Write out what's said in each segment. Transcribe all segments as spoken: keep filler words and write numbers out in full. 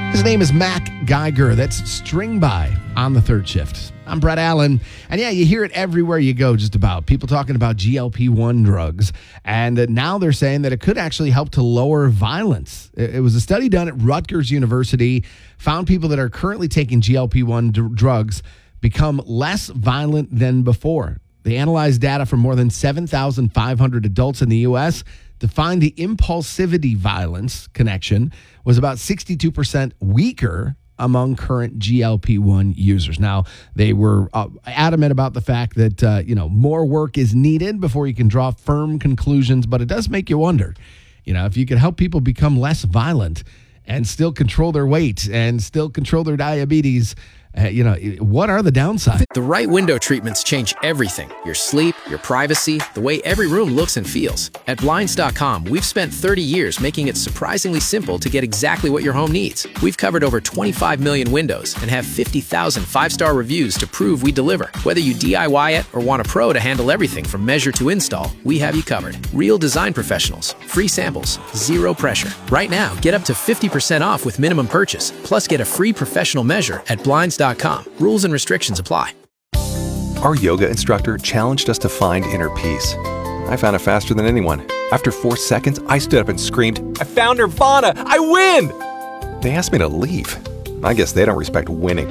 His name is Mac Geiger. That's String By on the third shift. I'm Brett Allen. And yeah, you hear it everywhere you go just about. People talking about G L P one drugs. And uh, now they're saying that it could actually help to lower violence. It, it was a study done at Rutgers University, found people that are currently taking G L P one d- drugs become less violent than before. They analyzed data from more than seven thousand five hundred adults in the U S to find the impulsivity violence connection was about sixty-two percent weaker among current G L P one users. Now, they were uh, adamant about the fact that, uh, you know, more work is needed before you can draw firm conclusions, but it does make you wonder, you know, if you could help people become less violent and still control their weight and still control their diabetes, Uh, you know, what are the downsides? The right window treatments change everything. Your sleep, your privacy, the way every room looks and feels. At Blinds dot com, we've spent thirty years making it surprisingly simple to get exactly what your home needs. We've covered over twenty-five million windows and have fifty thousand five-star reviews to prove we deliver. Whether you D I Y it or want a pro to handle everything from measure to install, we have you covered. Real design professionals, free samples, zero pressure. Right now, get up to fifty percent off with minimum purchase, plus get a free professional measure at Blinds dot com. Rules and restrictions apply. Our yoga instructor challenged us to find inner peace. I found it faster than anyone. After four seconds, I stood up and screamed, "I found Nirvana! I win!" They asked me to leave. I guess they don't respect winning.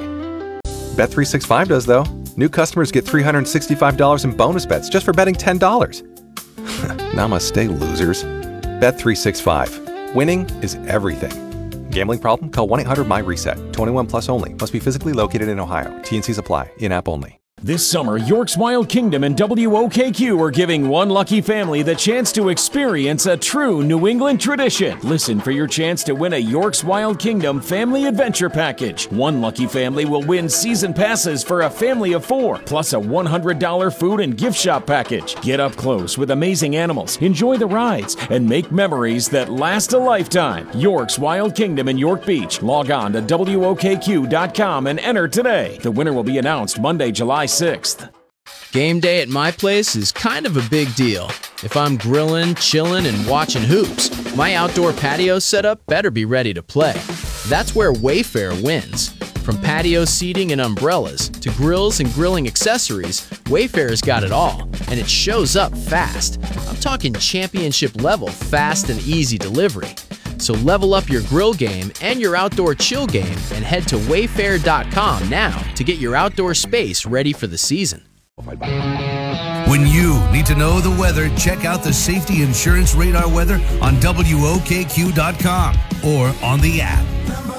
Bet three sixty-five does, though. New customers get three hundred sixty-five dollars in bonus bets just for betting ten dollars. Namaste, losers. Bet three sixty-five. Winning is everything. Gambling problem? Call one eight hundred M Y reset. twenty-one plus only. Must be physically located in Ohio. T N Cs apply. In-app only. This summer, York's Wild Kingdom and W O K Q are giving one lucky family the chance to experience a true New England tradition. Listen for your chance to win a York's Wild Kingdom family adventure package. One lucky family will win season passes for a family of four, plus a one hundred dollars food and gift shop package. Get up close with amazing animals, enjoy the rides, and make memories that last a lifetime. York's Wild Kingdom in York Beach. Log on to W O K Q dot com and enter today. The winner will be announced Monday, July sixth. Game day at my place is kind of a big deal. If I'm grilling, chilling, and watching hoops, my outdoor patio setup better be ready to play. That's where Wayfair wins. From patio seating and umbrellas to grills and grilling accessories, Wayfair's got it all, and it shows up fast. I'm talking championship level fast and easy delivery. So level up your grill game and your outdoor chill game and head to wayfair dot com now to get your outdoor space ready for the season. When you need to know the weather, check out the Safety Insurance Radar weather on W O K Q dot com or on the app.